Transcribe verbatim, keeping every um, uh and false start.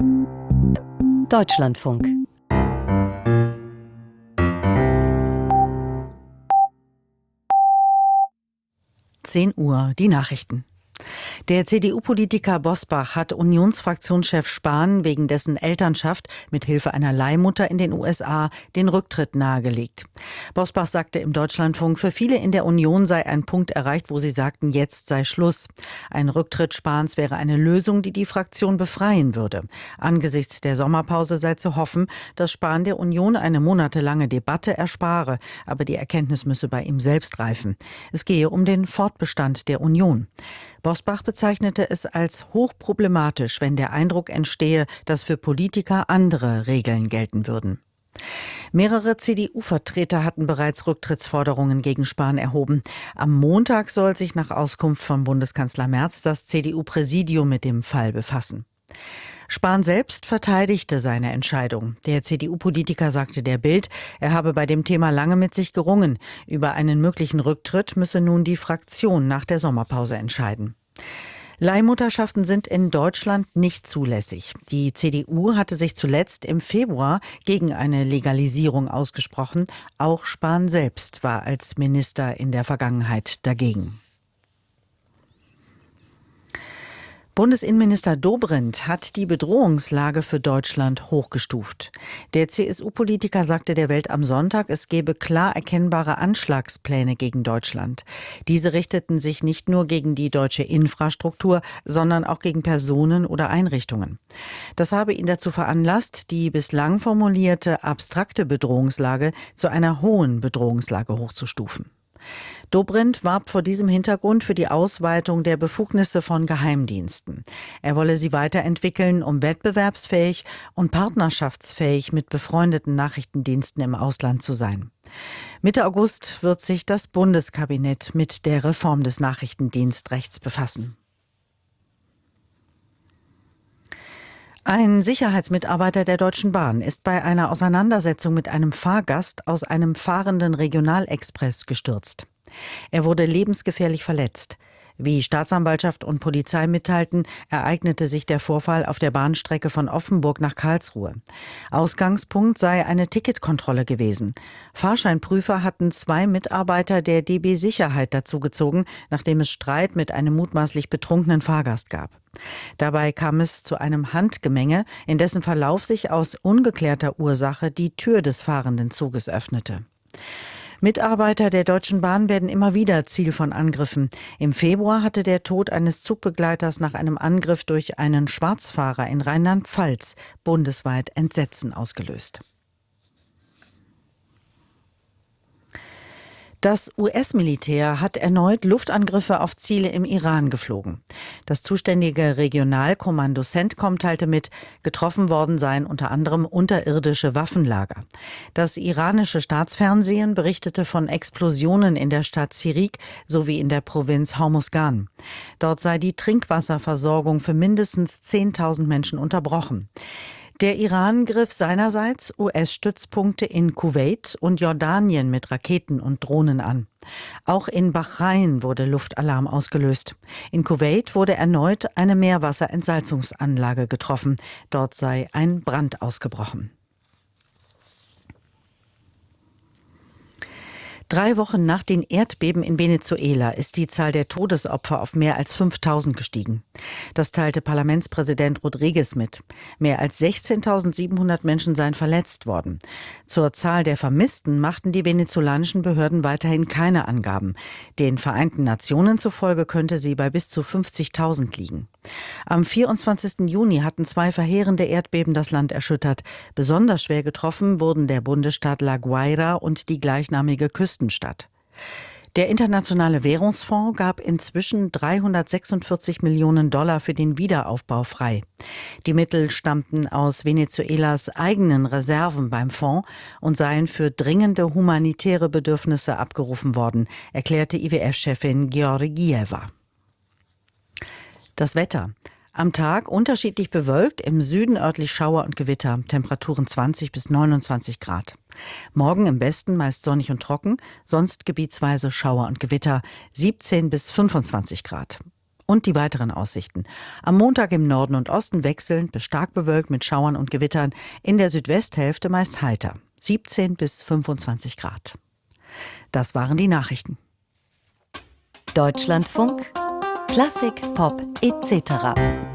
Deutschlandfunk. zehn Uhr, die Nachrichten. Der C D U-Politiker Bosbach hat Unionsfraktionschef Spahn wegen dessen Elternschaft mit Hilfe einer Leihmutter in den U S A den Rücktritt nahegelegt. Bosbach sagte im Deutschlandfunk, für viele in der Union sei ein Punkt erreicht, wo sie sagten, jetzt sei Schluss. Ein Rücktritt Spahns wäre eine Lösung, die die Fraktion befreien würde. Angesichts der Sommerpause sei zu hoffen, dass Spahn der Union eine monatelange Debatte erspare, aber die Erkenntnis müsse bei ihm selbst reifen. Es gehe um den Fortbestand der Union. Bosbach bezeichnete es als hochproblematisch, wenn der Eindruck entstehe, dass für Politiker andere Regeln gelten würden. Mehrere C D U-Vertreter hatten bereits Rücktrittsforderungen gegen Spahn erhoben. Am Montag soll sich nach Auskunft von Bundeskanzler Merz das C D U-Präsidium mit dem Fall befassen. Spahn selbst verteidigte seine Entscheidung. Der C D U-Politiker sagte der Bild, er habe bei dem Thema lange mit sich gerungen. Über einen möglichen Rücktritt müsse nun die Fraktion nach der Sommerpause entscheiden. Leihmutterschaften sind in Deutschland nicht zulässig. Die C D U hatte sich zuletzt im Februar gegen eine Legalisierung ausgesprochen. Auch Spahn selbst war als Minister in der Vergangenheit dagegen. Bundesinnenminister Dobrindt hat die Bedrohungslage für Deutschland hochgestuft. Der C S U-Politiker sagte der Welt am Sonntag, es gebe klar erkennbare Anschlagspläne gegen Deutschland. Diese richteten sich nicht nur gegen die deutsche Infrastruktur, sondern auch gegen Personen oder Einrichtungen. Das habe ihn dazu veranlasst, die bislang formulierte abstrakte Bedrohungslage zu einer hohen Bedrohungslage hochzustufen. Dobrindt warb vor diesem Hintergrund für die Ausweitung der Befugnisse von Geheimdiensten. Er wolle sie weiterentwickeln, um wettbewerbsfähig und partnerschaftsfähig mit befreundeten Nachrichtendiensten im Ausland zu sein. Mitte August wird sich das Bundeskabinett mit der Reform des Nachrichtendienstrechts befassen. Ein Sicherheitsmitarbeiter der Deutschen Bahn ist bei einer Auseinandersetzung mit einem Fahrgast aus einem fahrenden Regionalexpress gestürzt. Er wurde lebensgefährlich verletzt. Wie Staatsanwaltschaft und Polizei mitteilten, ereignete sich der Vorfall auf der Bahnstrecke von Offenburg nach Karlsruhe. Ausgangspunkt sei eine Ticketkontrolle gewesen. Fahrscheinprüfer hatten zwei Mitarbeiter der D B Sicherheit dazugezogen, nachdem es Streit mit einem mutmaßlich betrunkenen Fahrgast gab. Dabei kam es zu einem Handgemenge, in dessen Verlauf sich aus ungeklärter Ursache die Tür des fahrenden Zuges öffnete. Mitarbeiter der Deutschen Bahn werden immer wieder Ziel von Angriffen. Im Februar hatte der Tod eines Zugbegleiters nach einem Angriff durch einen Schwarzfahrer in Rheinland-Pfalz bundesweit Entsetzen ausgelöst. Das U S-Militär hat erneut Luftangriffe auf Ziele im Iran geflogen. Das zuständige Regionalkommando CENTCOM teilte mit, getroffen worden seien unter anderem unterirdische Waffenlager. Das iranische Staatsfernsehen berichtete von Explosionen in der Stadt Sirik sowie in der Provinz Hormuzgan. Dort sei die Trinkwasserversorgung für mindestens zehntausend Menschen unterbrochen. Der Iran griff seinerseits U S-Stützpunkte in Kuwait und Jordanien mit Raketen und Drohnen an. Auch in Bahrain wurde Luftalarm ausgelöst. In Kuwait wurde erneut eine Meerwasserentsalzungsanlage getroffen. Dort sei ein Brand ausgebrochen. Drei Wochen nach den Erdbeben in Venezuela ist die Zahl der Todesopfer auf mehr als fünftausend gestiegen. Das teilte Parlamentspräsident Rodriguez mit. Mehr als sechzehntausendsiebenhundert Menschen seien verletzt worden. Zur Zahl der Vermissten machten die venezolanischen Behörden weiterhin keine Angaben. Den Vereinten Nationen zufolge könnte sie bei bis zu fünfzigtausend liegen. Am vierundzwanzigsten Juni hatten zwei verheerende Erdbeben das Land erschüttert. Besonders schwer getroffen wurden der Bundesstaat La Guaira und die gleichnamige Küstenstadt. Der Internationale Währungsfonds gab inzwischen dreihundertsechsundvierzig Millionen Dollar für den Wiederaufbau frei. Die Mittel stammten aus Venezuelas eigenen Reserven beim Fonds und seien für dringende humanitäre Bedürfnisse abgerufen worden, erklärte I W F-Chefin Georgieva. Das Wetter. Am Tag unterschiedlich bewölkt, im Süden örtlich Schauer und Gewitter, Temperaturen zwanzig bis neunundzwanzig Grad. Morgen im Westen meist sonnig und trocken, sonst gebietsweise Schauer und Gewitter, siebzehn bis fünfundzwanzig Grad. Und die weiteren Aussichten. Am Montag im Norden und Osten wechselnd bis stark bewölkt mit Schauern und Gewittern. In der Südwesthälfte meist heiter. siebzehn bis fünfundzwanzig Grad. Das waren die Nachrichten. Deutschlandfunk, Klassik, Pop et cetera.